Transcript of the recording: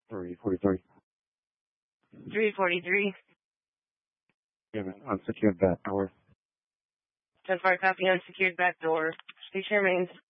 343. 343. You have an unsecured back door. 10-4 copy, unsecured back door. Station remains.